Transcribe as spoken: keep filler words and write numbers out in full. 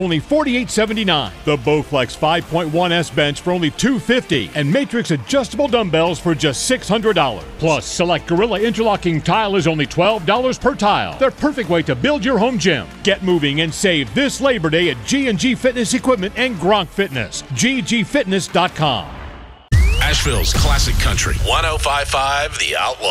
only forty-eight seventy-nine. The Bowflex five point one S bench for only two hundred fifty dollars. And Matrix adjustable dumbbells for just six hundred dollars. Plus, select Gorilla interlocking tile is only twelve dollars per tile. Their perfect way to build your home gym. Get moving and save this Labor Day at G and G Fitness Equipment and Gronk Fitness. G G Fitness dot com. Asheville's classic country. one oh five point five The Outlaw.